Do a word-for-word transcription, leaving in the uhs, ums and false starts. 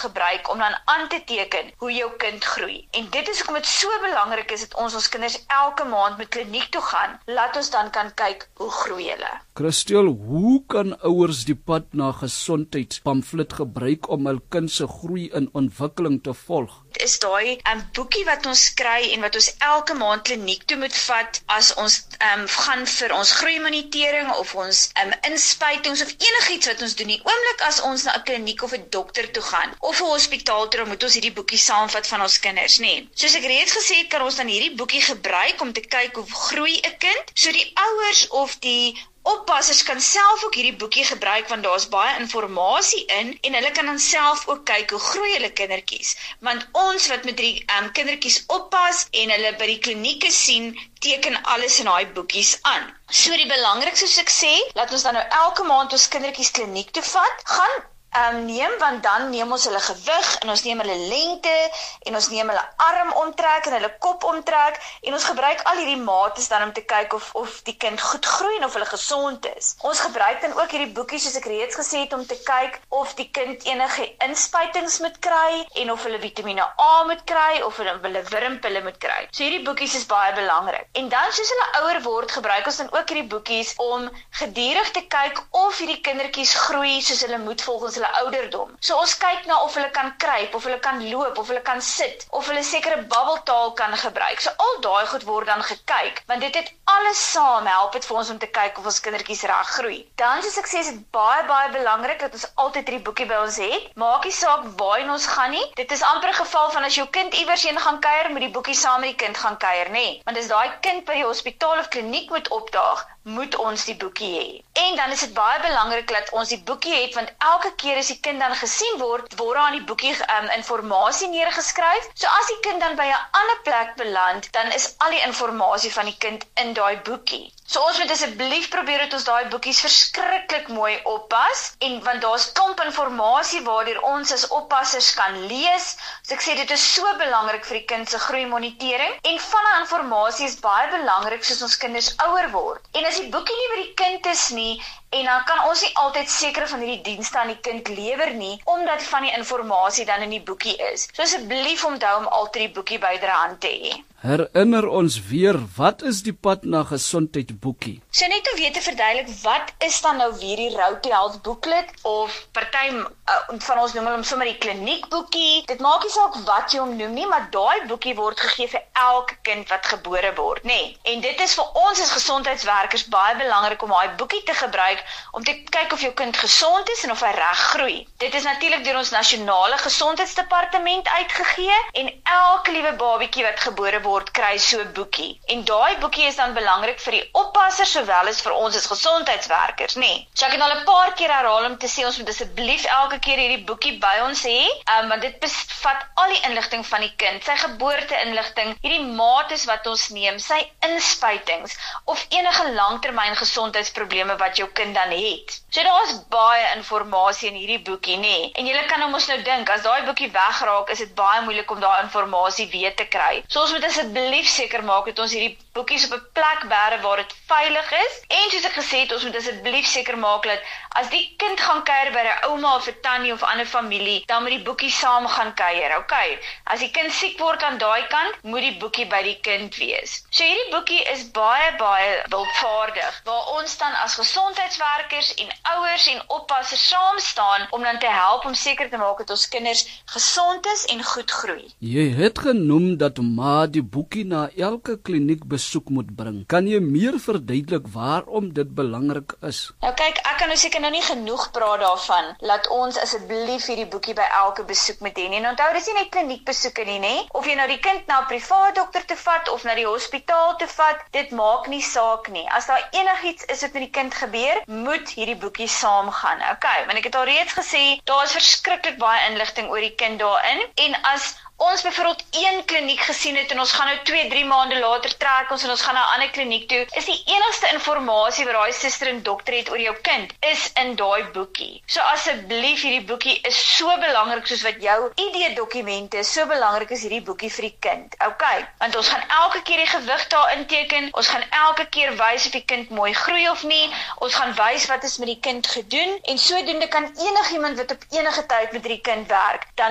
gebruik om dan aan te teken hoe jou kind groei. En dit is hoekom dit so belangrik is dat ons ons kinders elke maand met kliniek toe gaan, laat ons dan kan kyk hoe groei hulle. Christel, hoe kan ouers die pad na gesondheidspamflet gebruik om hul kind se groei en ontwikkeling te volg? Dit is daai um, boekie wat ons kry en wat ons elke maand kliniek toe moet vat as ons um, gaan vir ons groeimonitering of ons um, inspuitings of enigiets wat ons doen. Die oomblik as ons na 'n kliniek of 'n dokter toe gaan of 'n hospitaal toe, moet ons hierdie boekie saamvat van ons kinders, nê. Nee. Soos ek reeds gesê het, kan ons dan hierdie boekie gebruik om te kyk hoe groei 'n kind. So die ouers of die oppassers kan self ook hierdie boekie gebruik want daar's baie inligting in en hulle kan dan self ook kyk hoe groei hulle kindertjies. Want ons wat met die um, kindertjies oppas en hulle by die klinieke sien, teken alles in daai boekies aan. So die belangrikste soos ek sê, laat ons dan nou elke maand ons kindertjies kliniek toe vat, gaan Um, neem, want dan neem ons hulle gewig en ons neem hulle lengte en ons neem hulle arm omtrek en hulle kop omtrek en ons gebruik al hierdie mates dan om te kyk of, of die kind goed groei en of hulle gesond is. Ons gebruik dan ook hierdie boekies soos ek reeds gesê het om te kyk of die kind enige inspuitings moet kry en of hulle Vitamiene A moet kry of hulle, hulle wurmpille moet kry. So hierdie boekies is baie belangrik. En dan soos hulle ouer word, gebruik ons dan ook hierdie boekies om gedurig te kyk of hierdie kindertjies groei soos hulle moet volgens hulle ouderdom. So ons kyk na of hulle kan kruip, of hulle kan loop, of hulle kan sit, of hulle sekere babbeltaal kan gebruik. So al daai goed word dan gekyk, want dit het alles saam help dit vir ons om te kyk of ons kindertjies reg groei. Dan soos ek sê, is dit baie baie belangrik dat ons altyd hierdie boekie by ons het. Maak nie saak waarheen ons gaan nie. Dit is amper 'n geval van as jou kind iewers heen gaan kuier, moet die boekie saam met die kind gaan kuier, nê? Nee. Want as daai kind by die hospitaal of kliniek moet opdaag, moet ons die boekie hê. En dan is dit baie belangrik dat ons die boekie het, want elke keer as die kind dan gesien word, word daar aan die boekie um, inligting neergeskryf. So as die kind dan by 'n ander plek beland, dan is al die inligting van die kind in daai boekie. So ons moet asseblief probeer dat ons daai boekies verskriklik mooi oppas, en want daar's klomp inligting waardeur ons as oppassers kan lees. So ek sê dit is so belangrik vir die kind se groeimonitering, en van die inligting is baie belangrik soos ons kinders ouer word. En as die boekie nie by die kind is nie, en dan kan ons nie altyd seker van hierdie dienste aan die kind lewer nie, omdat van die inligting dan in die boekie is. So asseblief onthou om altyd die boekie byderhand te hê. Herinner ons weer, wat is die pad na gesondheid boekie? So net om weer te verduidelik, wat is dan nou weer die Road to Health booklet, of party uh, van ons noem hom sommer die kliniekboekie. Dit maak nie saak wat jy hom noem nie, maar daai boekie word gegee vir elke kind wat gebore word, nê. Nee. En dit is vir ons as gesondheidswerkers baie belangrik om daai boekie te gebruik om te kyk of jou kind gesond is en of hy reg groei. Dit is natuurlik deur ons nasionale gesondheidsdepartement uitgegee, en elke liewe babietjie wat gebore word, kry so 'n boekie. En daai boekie is dan belangrik vir die oppassers sowel as vir ons as gesondheidswerkers, nê. Nee. So ek het al 'n paar keer herhaal om te sê ons moet asseblief elke keer hierdie boekie by ons hê, um, want dit bevat al die inligting van die kind, sy geboorte-inligting, hierdie mates wat ons neem, sy inspuitings of enige langtermyn gesondheidsprobleme wat jou kind dan het. So daar is baie inligting in hierdie boekie, nê. Nee. En julle kan nou mos nou dink, as daai boekie wegraak, is dit baie moeilik om daai inligting weer te kry. So ons moet asseblief seker maak dat ons hierdie boekies op 'n plek bære waar dit veilig is. En soos ek gesê het, ons moet asseblief seker maak dat as die kind gaan kuier by 'n ouma of 'n tannie of 'n ander familie, dan moet die boekie saam gaan kuier. Okay. As die kind siek word aan daai kant, moet die boekie by die kind wees. So hierdie boekie is baie baie hulpvaardig, waar ons dan as gesondheidswerkers en ouers en oppassers saam staan om dan te help om seker te maak dat ons kinders gesond is en goed groei. Jy het genoem dat ma die boekie na elke kliniek besoek moet bring. Kan jy meer verduidelik waarom dit belangrik is? Nou kyk, ek kan nou seker nou nie genoeg praat daarvan, laat ons asseblief hierdie boekie by elke besoek moet hê. En onthou, dis nie net kliniekbesoeke nie, nê? Of jy nou die kind na 'n privaat dokter te vat of na die hospitaal te vat, dit maak nie saak nie. As daar enigiets is wat met die kind gebeur, moet hierdie boekie saamgaan. Okay, want ek het al reeds gesê, daar is verskriklik baie inligting oor die kind daarin, en as ons byvoorbeeld een kliniek gesien het en ons gaan nou twee, drie maande later trek ons en ons gaan na 'n ander kliniek toe, is die enigste inligting wat daai suster en dokter het oor jou kind, is in daai boekie. So asseblief, hierdie boekie is so belangrik soos wat jou I D-dokumente is, so belangrik is hierdie boekie vir die kind. Okay, want ons gaan elke keer die gewig daar inteken, ons gaan elke keer wys of die kind mooi groei of nie, ons gaan wys wat is met die kind gedoen, en sodoende kan enigiemand wat op enige tyd met die kind werk, dan